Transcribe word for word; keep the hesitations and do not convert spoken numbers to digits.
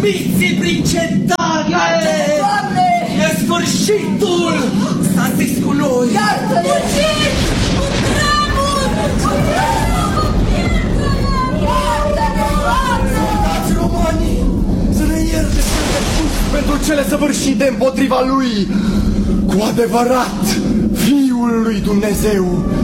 Orbiții prin cetate! Doamne! E sfârșitul! S-a zis cu noi! Iartă-ne! Fugit! Cu tremur! Cu tremur! Cu pierdere! Iartă-ne, Doamne! Soldați romani, să ne ierte pentru cele săvârșite împotriva lui, cu adevărat, Fiul lui Dumnezeu.